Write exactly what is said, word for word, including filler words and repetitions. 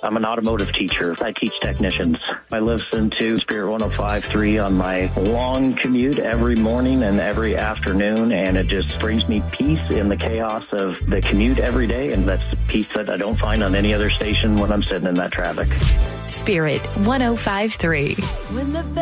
I'm an automotive teacher. I teach technicians. I listen to Spirit one oh five point three on my long commute every morning and every afternoon, and it just brings me peace in the chaos of the commute every day, and that's peace that I don't find on any other station when I'm sitting in that traffic. Spirit one oh five point three. When the